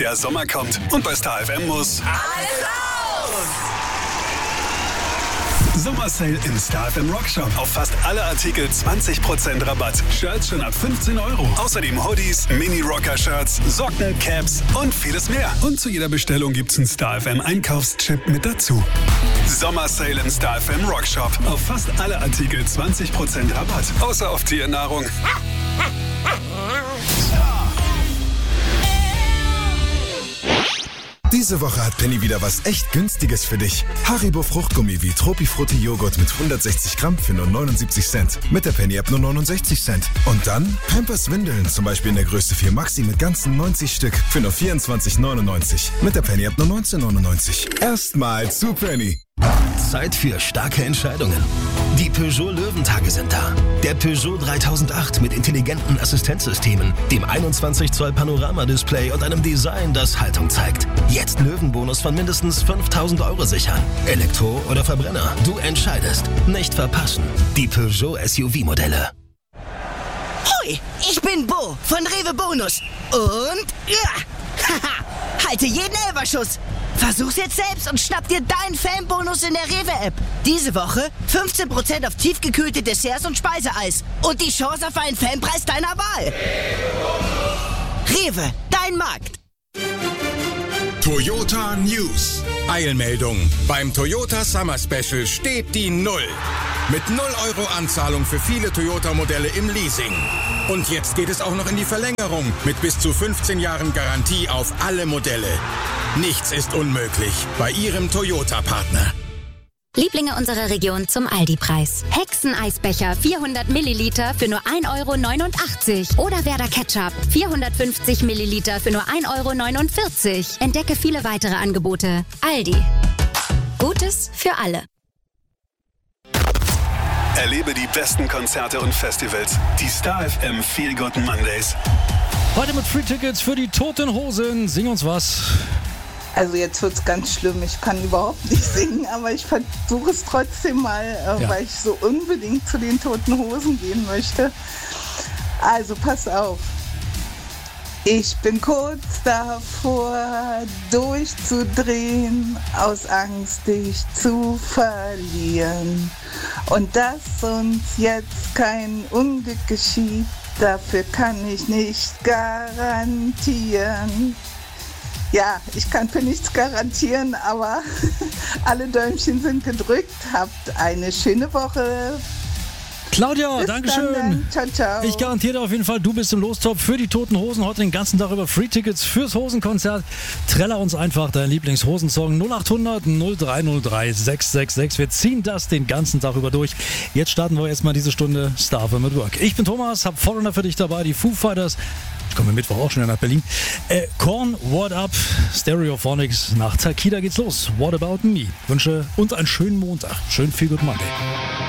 Der Sommer kommt und bei Star FM muss alles raus! Sommersale im Star FM Rockshop. Auf fast alle Artikel 20% Rabatt. Shirts schon ab 15 Euro. Außerdem Hoodies, Mini-Rocker-Shirts, Socken, Caps und vieles mehr. Und zu jeder Bestellung gibt's einen Star FM Einkaufschip mit dazu. Sommersale im Star FM Rockshop. Auf fast alle Artikel 20% Rabatt. Außer auf Tiernahrung. Diese Woche hat Penny wieder was echt Günstiges für dich. Haribo Fruchtgummi wie Tropifrutti Joghurt mit 160 Gramm für nur 79 Cent. Mit der Penny-App nur 69 Cent. Und dann Pampers Windeln, zum Beispiel in der Größe 4 Maxi mit ganzen 90 Stück für nur 24,99. Mit der Penny-App nur 19,99. Erstmal zu Penny. Zeit für starke Entscheidungen. Die Peugeot Löwentage sind da. Der Peugeot 3008 mit intelligenten Assistenzsystemen, dem 21 Zoll Panoramadisplay und einem Design, das Haltung zeigt. Jetzt Löwenbonus von mindestens 5.000 Euro sichern. Elektro oder Verbrenner, du entscheidest. Nicht verpassen. Die Peugeot SUV-Modelle. Hoi, ich bin Bo von Rewe Bonus. Und haha, halte jeden Elferschuss. Versuch's jetzt selbst und schnapp dir deinen Fanbonus in der Rewe-App. Diese Woche 15% auf tiefgekühlte Desserts und Speiseeis. Und die Chance auf einen Fanpreis deiner Wahl. Rewe, dein Markt. Toyota News. Eilmeldung. Beim Toyota Summer Special steht die Null. Mit 0 Euro Anzahlung für viele Toyota-Modelle im Leasing. Und jetzt geht es auch noch in die Verlängerung mit bis zu 15 Jahren Garantie auf alle Modelle. Nichts ist unmöglich bei Ihrem Toyota-Partner. Lieblinge unserer Region zum Aldi-Preis. Hexeneisbecher 400 Milliliter für nur 1,89 Euro. Oder Werder Ketchup 450 Milliliter für nur 1,49 Euro. Entdecke viele weitere Angebote. Aldi. Gutes für alle. Erlebe die besten Konzerte und Festivals. Die Star FM Feel Good Mondays. Heute mit Free Tickets für die Toten Hosen. Sing uns was. Also jetzt wird's ganz schlimm. Ich kann überhaupt nicht singen, aber ich versuche es trotzdem mal, weil ich so unbedingt zu den Toten Hosen gehen möchte. Also pass auf. Ich bin kurz davor, durchzudrehen, aus Angst, dich zu verlieren. Und dass uns jetzt kein Unglück geschieht, dafür kann ich nicht garantieren. Ja, ich kann für nichts garantieren, aber alle Däumchen sind gedrückt. Habt eine schöne Woche. Claudia, Bis Dankeschön. dann. Ciao, ciao. Ich garantiere auf jeden Fall, du bist im Lostopf für die Toten Hosen. Heute den ganzen Tag über Free-Tickets fürs Hosenkonzert. Treller uns einfach deinen Lieblingshosensong 0800 0303 666. Wir ziehen das den ganzen Tag über durch. Jetzt starten wir erstmal diese Stunde Star FM at Work. Ich bin Thomas, hab Foreigner für dich dabei, die Foo Fighters. Ich komme Mittwoch auch schnell nach Berlin. Korn, What Up, Stereophonics. Nach Takida geht's los. What About Me? Wünsche uns einen schönen Montag. Schön viel Good Monday.